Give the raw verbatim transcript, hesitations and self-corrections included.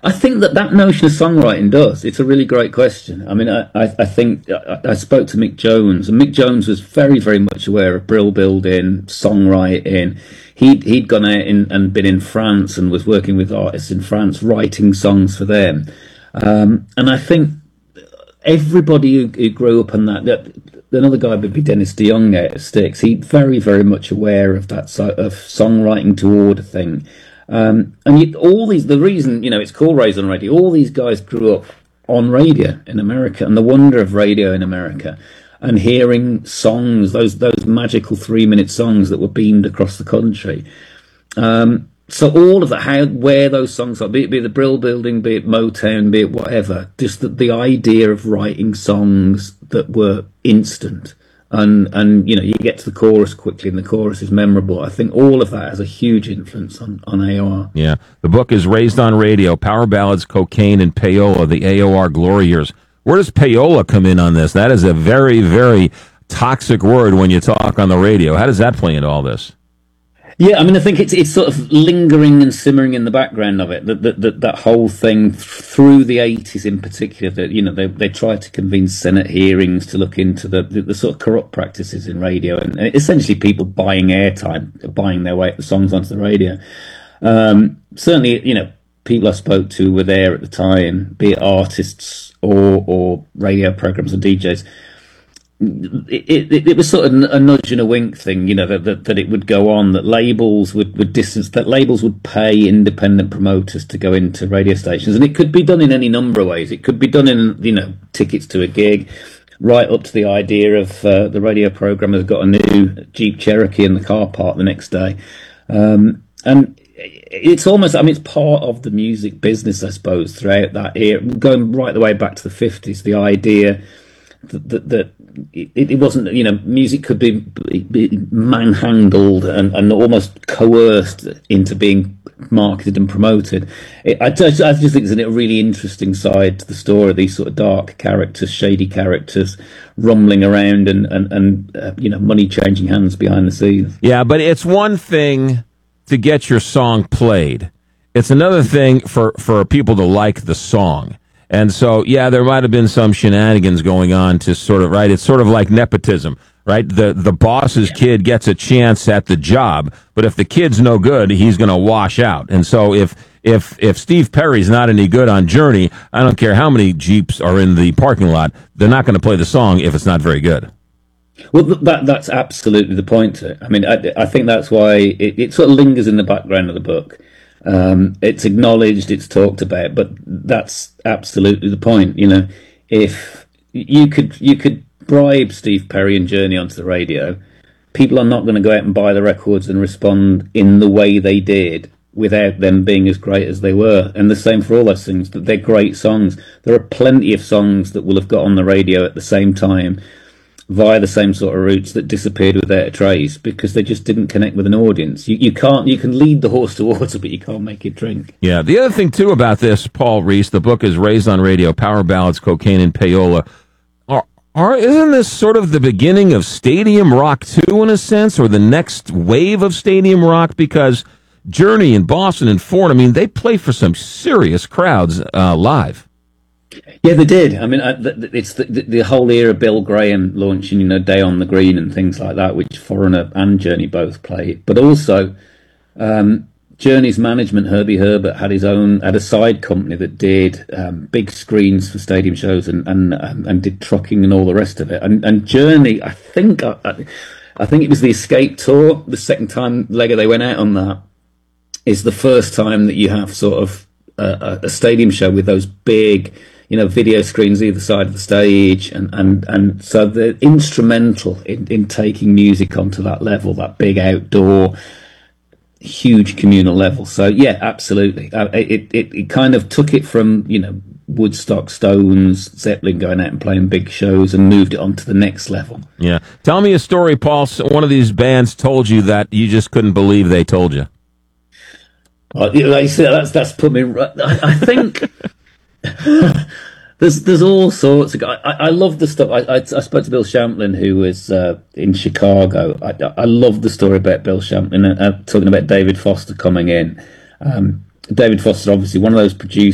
I think that that notion of songwriting does. It's a really great question. I mean, I, I, I think I, I spoke to Mick Jones, and Mick Jones was very, very much aware of brill building, songwriting. He'd, he'd gone out in, and been in France and was working with artists in France, writing songs for them. Um, and I think everybody who, who grew up on that, that, another guy would be Dennis DeYoung out of Styx. He's very, very much aware of that sort of songwriting to order thing. Um, and you, all these, the reason, you know, it's called Raised on Radio, all these guys grew up on radio in America, and the wonder of radio in America, and hearing songs, those those magical three minute songs that were beamed across the country. Um, so all of that, how, where those songs are, be it, be it the Brill Building, be it Motown, be it whatever, just the, the idea of writing songs that were instant. And, and, you know, you get to the chorus quickly and the chorus is memorable. I think all of that has a huge influence on, on A O R. Yeah. The book is Raised on Radio, Power Ballads, Cocaine, and Payola, the A O R Glory Years. Where does payola come in on this? That is a very, very toxic word when you talk on the radio. How does that play into all this? Yeah, I mean, I think it's it's sort of lingering and simmering in the background of it. That that that, that whole thing through the eighties, in particular, that you know they they tried to convene Senate hearings to look into the the, the sort of corrupt practices in radio, and, and essentially people buying airtime, buying their way the songs onto the radio. Um, certainly, you know, people I spoke to were there at the time, be it artists or or radio programs or D Js. It, it, it was sort of a nudge and a wink thing, you know, that, that, that it would go on, that labels would, would distance, that labels would pay independent promoters to go into radio stations. And it could be done in any number of ways. It could be done in, you know, tickets to a gig, right up to the idea of uh, the radio programmer has got a new Jeep Cherokee in the car park the next day. Um, and it's almost, I mean, it's part of the music business, I suppose, throughout that era, going right the way back to the fifties, the idea that, that, that it, it wasn't, you know, music could be, be manhandled and, and almost coerced into being marketed and promoted. It, I, just, I just think there's a really interesting side to the story, these sort of dark characters, shady characters rumbling around and, and, and uh, you know, money changing hands behind the scenes. Yeah, but it's one thing to get your song played. It's another thing for, for people to like the song. And so, yeah, there might have been some shenanigans going on to sort of, right? It's sort of like nepotism, right? The the boss's kid gets a chance at the job, but if the kid's no good, he's going to wash out. And so if if if Steve Perry's not any good on Journey, I don't care how many Jeeps are in the parking lot, they're not going to play the song if it's not very good. Well, that that's absolutely the point to it. I mean, I, I think that's why it, it sort of lingers in the background of the book. Um, it's acknowledged, it's talked about, but that's absolutely the point. You know, if you could you could bribe Steve Perry and Journey onto the radio, people are not going to go out and buy the records and respond in the way they did without them being as great as they were. And the same for all those things, that they're great songs. There are plenty of songs that will have got on the radio at the same time via the same sort of routes that disappeared without a trace because they just didn't connect with an audience. You, you can't, you can lead the horse to water, but you can't make it drink. Yeah. The other thing too about this, Paul Reese, the book is Raised on Radio, Power Ballads, Cocaine, and Payola. Are, are, isn't this sort of the beginning of stadium rock too, in a sense, or the next wave of stadium rock? Because Journey and Boston and Ford, I mean, they play for some serious crowds uh, live. Yeah, they did. I mean, it's the, the, the whole era of Bill Graham launching, you know, Day on the Green and things like that, which Foreigner and Journey both played. But also, um, Journey's management, Herbie Herbert, had his own, had a side company that did um, big screens for stadium shows and and um, and did trucking and all the rest of it. And and Journey, I think, I, I think it was the Escape Tour, the second time leg they went out on that, is the first time that you have sort of a, a stadium show with those big, you know, video screens either side of the stage, and, and, and so they're instrumental in, in taking music onto that level, that big outdoor, huge communal level. So yeah, absolutely. Uh, it, it, it kind of took it from, you know, Woodstock, Stones, Zeppelin going out and playing big shows and moved it on to the next level. Yeah. Tell me a story, Paul. One of these bands told you that you just couldn't believe they told you. Well, you know, like you said, that's, that's put me, I, I think... there's there's all sorts of. I, I love the stuff. I, I, I spoke to Bill Champlin, who was uh, in Chicago. I, I love the story about Bill Champlin, uh, talking about David Foster coming in. Um, David Foster, obviously one of those producers